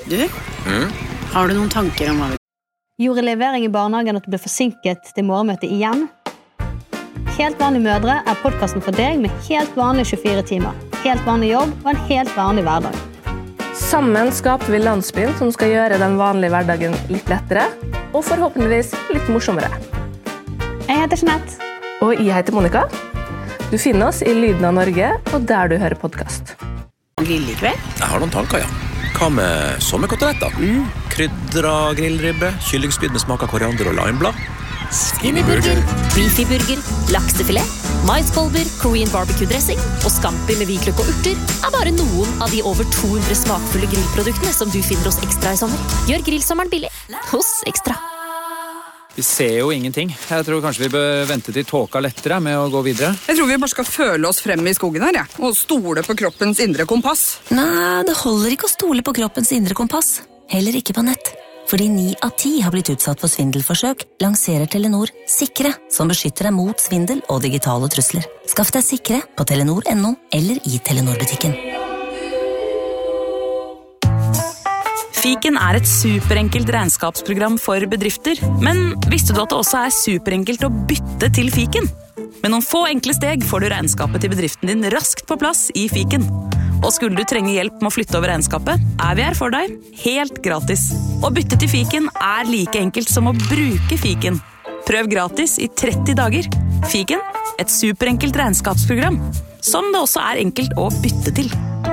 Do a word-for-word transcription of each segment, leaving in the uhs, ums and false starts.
Du, mm? Har du noen tanker om hva vi... Gjorde levering i barnehagen at du ble forsinket til morgenmøtet igjen? Helt vanlige mødre er podcasten for deg med helt vanlige tjuefire timer, helt vanlig jobb og en helt vanlig hverdag. Sammen skaper vi landsbyen som skal gjøre den vanlige hverdagen litt lettere, og forhåpentligvis litt morsommere. Jeg heter Jeanette. Og jeg heter Monica. Du finner oss i Lyden av Norge, og der du hører podcast. Grill i kveld? Jeg har noen tanker, ja. Hva med sommerkoteletter? Mm. Krydra grillribbe, kyllingspyd med smak av koriander og limeblad. Skinnyburger, beefyburger, laksefilet, maiskolber, Korean barbecue-dressing og scampi med hvitløk og urter er bare noen av de over to hundre smakfulle grillproduktene som du finner hos Ekstra i sommer. Gjør grillsommeren billig hos Ekstra. Vi ser jo ingenting. Jeg tror kanskje vi bør vente til tåka lettere med å gå videre. Jeg tror vi bare skal føle oss frem i skogen her, ja. Og stole på kroppens indre kompass. Nei, det holder ikke å stole på kroppens indre kompass. Heller ikke på nett. Fordi ni av ti har blitt utsatt for svindelforsøk, lanserer Telenor Sikre, som beskytter deg mot svindel og digitale trusler. Skaff deg Sikre på telenor punktum no eller i Telenor-butikken. Fiken er et superenkelt regnskapsprogram for bedrifter, men visste du at det også er superenkelt å bytte til Fiken? Med noen få enkle steg får du regnskapet til bedriften din raskt på plass i Fiken. Og skulle du trenge hjelp med å flytte over regnskapet, er vi her for deg, helt gratis. Å bytte til Fiken er like enkelt som å bruke Fiken. Prøv gratis i tretti dager. Fiken, et superenkelt regnskapsprogram, som det også er enkelt å bytte til.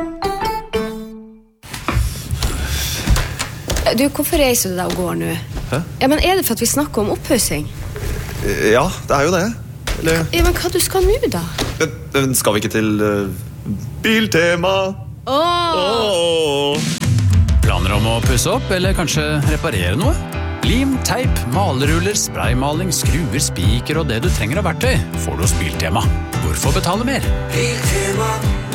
Du, hvorfor reiser du deg og går nå? Hæ? Ja, men er det for at vi snakker om opphøysing? Ja, det er jo det. Eller... Ja, men hva du skal nå da? Men, men skal vi ikke til uh, Biltema? Åh! Åh! Planer om å pusse opp, eller kanskje reparere noe? Lim, teip, maleruller, spraymaling, skruer, spiker og det du trenger av verktøy får du hos Biltema. Hvorfor betale mer? Biltema,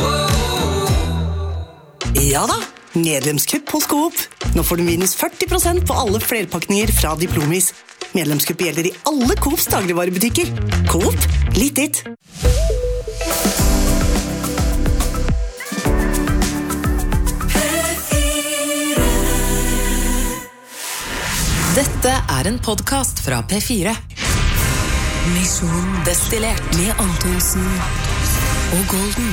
Ja da, medlemskupp hos Coop. Nå får du minus førti prosent på alle flerpakninger fra Diplomis. Medlemskupp gjelder i alle Coops dagligvarebutikker. Coop, litt ditt. Dette er en podcast fra P fire. Mission Destillert med Antonsen og Golden.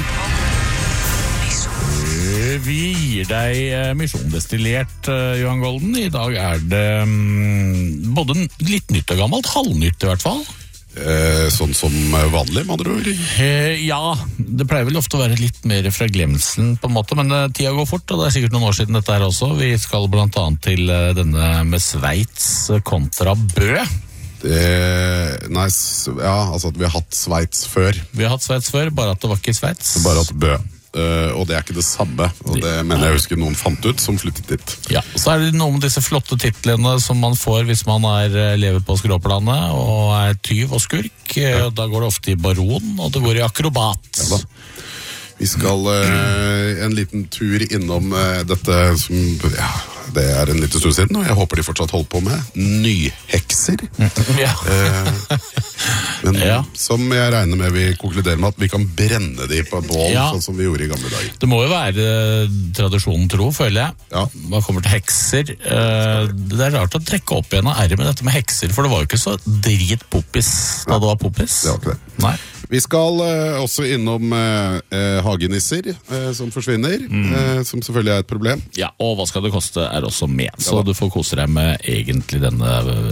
Vi gir deg Mission Destillert, Johan Golden. I dag er det um, både litt nytt og gammelt, halvnytt i hvert fall. Eh, sånn som vanlig, med andre ord? Eh, ja, det pleier vel ofte å være litt mer fra glemselen på en måte, men uh, tida går fort, og det er sikkert noen år siden dette her også. Vi skal blant annet til uh, denne med Sveits kontra Bø. Det, nei, ja, altså at vi har hatt Sveits før. Vi har hatt Sveits før, bare at det var ikke Sveits. Bare at Bø. Uh, og det er ikke det samme, og det mener jeg husker noen fant ut som flyttet dit. Ja, så er det noen av disse flotte titlene som man får hvis man er, lever på skråplanet og er tyv og skurk. Ja. Da går det ofte i baron, og det går i akrobat. Ja da. Vi skal uh, en liten tur innom uh, dette som, ja, det er en liten stund siden, og jeg håper de fortsatt holder på med nyhekser. Ja. uh, men ja. Som jeg regner med vi konkluderer med at vi kan brenne de på bål, ja. Sånn som vi gjorde i gamle dager. Det må jo være tradisjonen tro, føler jeg. Ja. Man kommer til hekser. Uh, det er rart å trekke opp igjen av ære med dette med hekser, for det var jo ikke så drit poppis da det var poppis. Det var ikke det. Nei. Vi skal uh, også innom uh, uh, hagenisser uh, som forsvinner, mm. uh, som selvfølgelig er et problem. Ja, og hva skal det koste er også med, så ja, du får kose deg med egentlig denne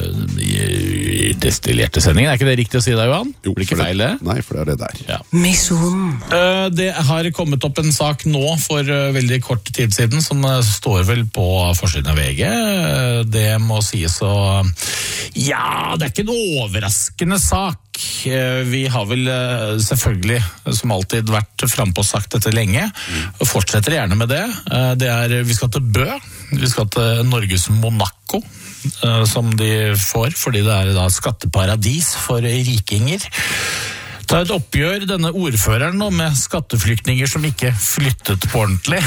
uh, destillerte sendingen. Er ikke det riktig å si deg, Johan? Jo, blir ikke feil det? Nei, for det er det der. Ja. Mission. Uh, det har kommet opp en sak nå for uh, veldig kort tid siden, som uh, står vel på forsiden av V G. Uh, det må sies å... Ja, det er ikke en overraskende sak. Vi har vel selvfølgelig som alltid vært frempå og sagt dette lenge, og fortsetter gjerne med det. Det er, vi skal til Bø, vi skal til Norges Monaco, som de får, fordi det er da skatteparadis for rikinger. Det er et oppgjør denne ordføreren nå med skatteflyktninger som ikke flyttet på ordentlig.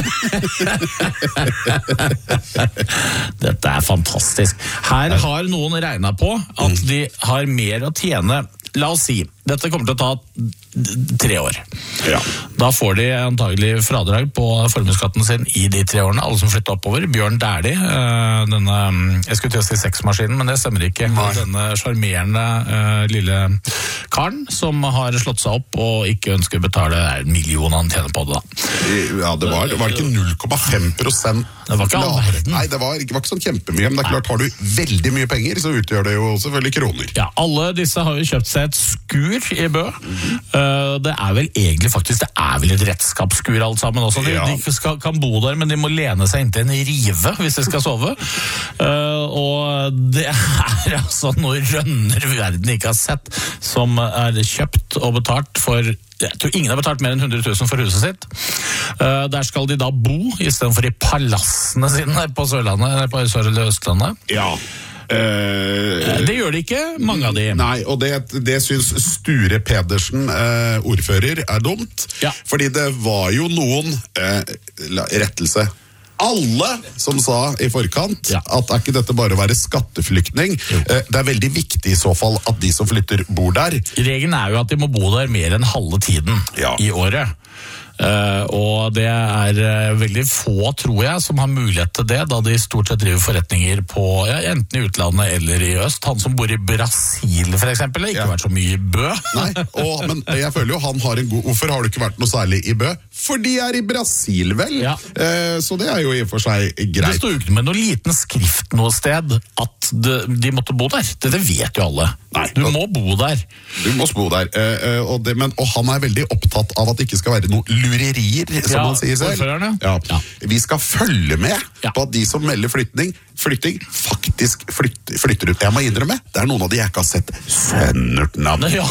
Dette er fantastisk. Her har noen regnet på at de har mer å tjene. La oss si, Dette kommer til å ta tre år. Ja. Da får de antagelig fradrag på formueskatten sin i de tre årene, alle som flytter oppover. Bjørn Dæhlie, denne, jeg skulle til å si sexmaskinen, men det stemmer ikke. Nei. Denne charmerende uh, lille karen som har slått seg opp og ikke ønsker å betale en million han tjener på det da. Ja, det var, det var ikke null komma fem prosent. Det var ikke all verden. Nei, det var, det var ikke sånn kjempemye, men det er klart, har du veldig mye penger, så utgjør det jo selvfølgelig kroner. Ja, alle disse har jo kjøpt seg et skur i Bø. Mm-hmm. Uh, det er vel egentlig faktisk, det er vel et redskapsskur alt sammen også. De, ja. de skal, kan bo der, men de må lene seg inntil en rive hvis de skal sove. Uh, og det er altså noe rønner verden ikke har sett, som er kjøpt og betalt for, jeg tror ingen har betalt mer enn hundre tusen for huset sitt. Uh, der skal de da bo, i stedet for i palassene sine på Sørlandet, på Sør- eller Østlandet. Ja. Uh, det gjør de ikke, mange av de. Nei, og det, det synes Sture Pedersen, uh, ordfører, er dumt. Ja. Fordi det var jo noen uh, rettelse. Alle som sa i forkant ja. At er ikke dette bare å være skatteflyktning. Uh, det er veldig viktig i så fall at de som flytter bor der. Regelen er jo at de må bo der mer enn halve tiden ja. I året. Uh, og det er uh, veldig få, tror jeg, som har mulighet til det, da de stort sett driver forretninger på, ja, enten i utlandet eller i øst. Han som bor i Brasil, for eksempel, har ikke ja. Vært så mye i Bø. Nei, og, men jeg føler jo han har en god... Hvorfor har du ikke vært noe særlig i Bø? For de er i Brasil, vel? Ja. Uh, så det er jo i og for seg greit. Det står jo ikke med noe liten skrift noe sted at de, de måtte bo der. Det, det vet jo alle. Nei, du må bo der. Du må bo der. Uh, og, det, men, og han er veldig opptatt av at det ikke skal være noe lurerier, som ja, man sier selv. Ja. Ja. Vi skal følge med ja. På at de som melder flytning, flytting faktisk flytter, flytter ut. Jeg må innrømme, det er noen av de jeg ikke har sett sønnertnavn. Ja,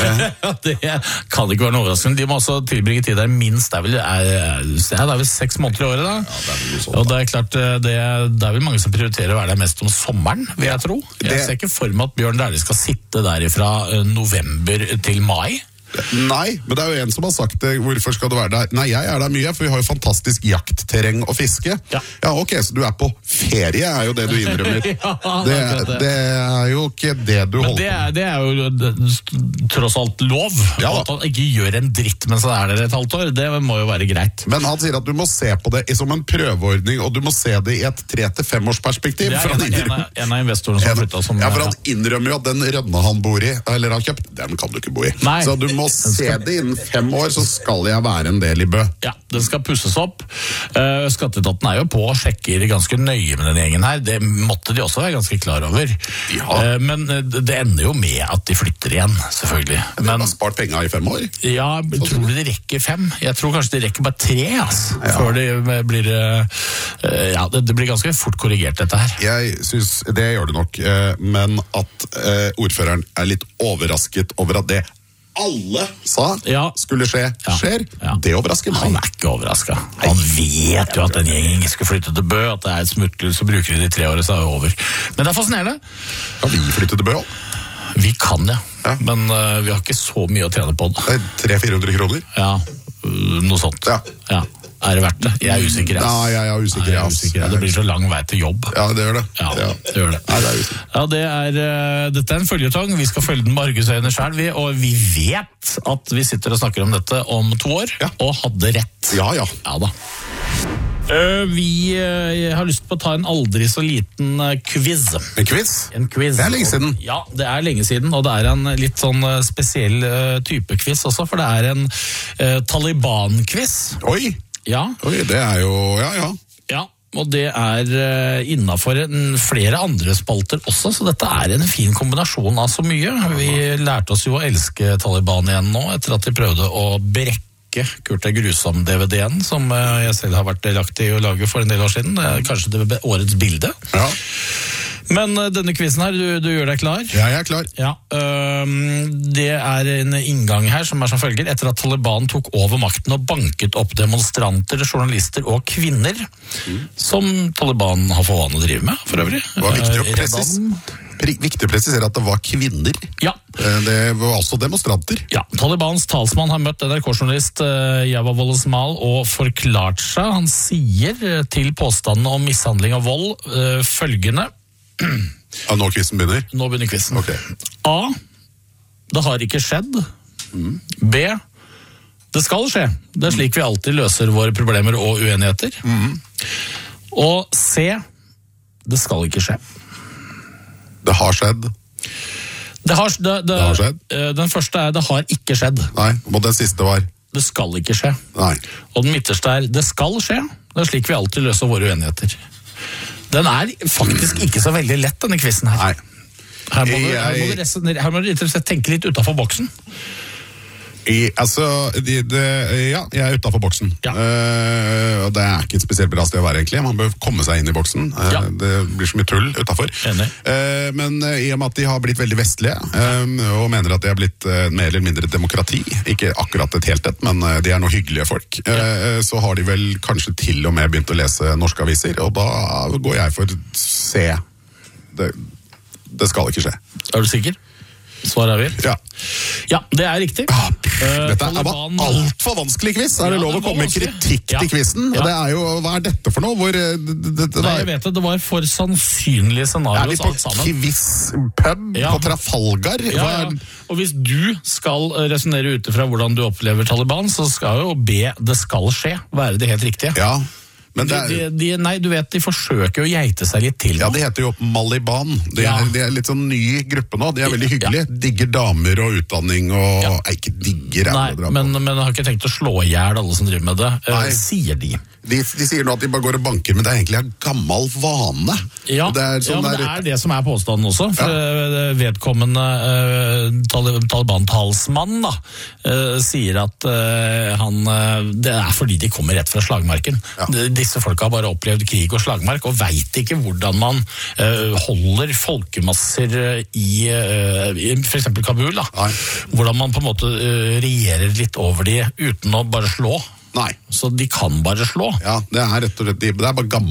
det kan ikke være noe overraskende. De må også tilbringe tid der minst, det er vel, er, det er vel seks måneder i året da. Ja, det er vel sånn, og det er klart, det er, det er vel mange som prioriterer å være der mest om sommeren, vil jeg tro. Jeg det... ser ikke for meg at Bjørn Dæhlie skal sitte der fra november til mai. Nei, men det er jo en som har sagt det. Hvorfor skal du være der? Nei, jeg er der mye, for vi har jo fantastisk jaktterreng og fiske. Ja, ja ok, så du er på ferie, er jo det du innrømmer. ja, det, det. det er jo ikke det du men holder det er, det er jo det, tross alt lov. Ja, at han ikke gjør en dritt mens han er der et halvt år, det må jo være greit. Men han sier at du må se på det som en prøveordning, og du må se det i et tre til fem års perspektiv. Det er en, en, en av investorene som har flyttet som... Ja, for han innrømmer jo at den rønna han bor i, eller har kjøpt, den kan du ikke bo i. Nei. Så du må se det innen fem år, så skal jeg være en del i Bø. Ja, den skal pusses opp. Uh, Skatteetaten er jo på og sjekker ganske nøye med den gjengen her. Det måtte de også være ganske klar over. Ja. Uh, men det ender jo med at de flytter igjen, selvfølgelig. Men de har spart penger i fem år? Ja, jeg tror de rekker fem. Jeg tror kanskje de rekker bare tre, altså, ja. Før det blir uh, ja, det, det blir ganske fort korrigert dette her. Jeg synes, det gjør det nok, uh, men at uh, ordføreren er litt overrasket over at det alle sa ja. Skulle skje, ja. Skjer. Ja. Det overrasker meg. Han er ikke overrasket. Han vet jo at den gjengen ikke skal flytte til Bø, at det er et smutthull, så bruker de de tre årene, så er det over. Men det er fascinerende. Kan vi flytte til Bø? Vi kan, ja. ja. Men uh, vi har ikke så mye å tjene på det. tre til fire hundre kroner? Ja, uh, noe sånt. Ja. Ja. Er det verdt det? Jeg er usikker. Ja, jeg er usikker. Nei, jeg er usikker. Det blir så lang vei til jobb. Ja, det gjør det. Ja, det gjør det. Nei, det er usikker. Ja, det er, uh, dette er en følgetong. Vi skal følge den med argusøyne selv, og vi vet at vi sitter og snakker om dette om to år, ja. Og hadde rett. Ja, ja. Ja da. Uh, vi uh, har lyst på å ta en aldri så liten uh, quiz. En quiz? En quiz. Det er lenge siden. Ja, det er lenge siden, og det er en litt sånn uh, spesiell uh, type quiz også, for det er en uh, Taliban-quiz. Oi! Ja. Oi, det er jo, ja, ja. Ja, og det er uh, innenfor en, flere andre spalter også, så dette er en fin kombinasjon av så mye. Vi lærte oss jo å elske Taliban igjen nå, etter at de prøvde å brekke Kurt er grusom-D V D-en, som uh, jeg selv har vært delaktig i å lage for en del år siden. Det er kanskje det årets bilde. Ja. Men uh, denne quizen her, du, du gjør deg klar? Ja, jeg er klar. Ja, um, det er en inngang her som er som følger. Etter at Taliban tok over makten og banket opp demonstranter, journalister og kvinner, mm. som Taliban har for vane å drive med, for øvrig. Det var viktig å, presis viktig å presisere at det var kvinner. Ja. Det var også demonstranter. Ja, Talibans talsmann har møtt N R K-journalist uh, Jawad Wolesmal og forklart seg. Han sier til påstanden om mishandling og vold uh, følgende. Ja, nå quizen begynner? Nå begynner quizen. Okay. A. det har ikke skjedd. B, det skal skje. Det er slik vi alltid løser våre problemer og uenigheter. Mm. Og C, det skal ikke skje. Det har skjedd. Det har, det, det, det har skjedd. Den første er, det har ikke skjedd. Nei, og den siste var? Det skal ikke skje. Nei. Og den midterste er, det skal skje. Det er slik vi alltid løser våre uenigheter. Den er faktisk ikke så veldig lett, denne quizen her. Nei. Her må, du, her må du, resonere, her må du rett og slett tenke litt utenfor boksen. I, altså, de, de, ja, jeg er utenfor boksen. Ja. Uh, og det er ikke et spesielt bra sted å være, egentlig. Man bør komme seg inn i boksen. Uh, ja. Det blir så mye tull utenfor. Uh, men uh, i og med at de har blitt veldig vestlige, uh, og mener at de har blitt uh, mer eller mindre demokrati, ikke akkurat et helt et, men uh, de er noe hyggelige folk, uh, ja. så har de vel kanskje til og med begynt å lese norske aviser, og da går jeg for C. Det, det skal ikke skje. Er du sikker? Svar er vi? Ja. Ja, det er riktig. Ah, dette er bare alt for vanskelig quiz. Er det ja, lov å komme med kritikk ja. til quizen? Ja. Det er jo, hva er dette for noe? Hvor, det, det, det Nei, jeg vet det, det var for sannsynlige scenarier. Er vi på quizpub ja. på Trafalgar? Ja, ja. Og hvis du skal resonere ut fra hvordan du opplever Taliban, så skal jo B, det skal skje, være det helt riktige. Ja. Men det er, de, de, nei, du vet, de forsøker å geite seg litt til. Ja, de heter jo Maliban. De er, ja. de er litt sånn ny gruppe nå. De er veldig hyggelige. Ja. Digger damer og utdanning og ja. Nei, ikke digger. Nei, men, men har ikke tenkt å slå i hjel alle som driver med det. Nei. Sier de. De, de sier nå at de bare går og banker, men det er egentlig en gammel vane. Ja, det er, sånn ja men der... det er det som er påstanden også. For ja. vedkommende uh, Taliban-talsmann da, uh, sier at uh, han, uh, det er fordi de kommer rett fra slagmarken. Ja. De, disse folka har bare opplevd krig og slagmark, og vet ikke hvordan man uh, holder folkemasser i, uh, i for eksempel Kabul. Da. Nei. Hvordan man på en måte uh, regjerer litt over de uten å bare slå. Nei. Så de kan bare slå. Ja, det er rett og slett, det er bare gammel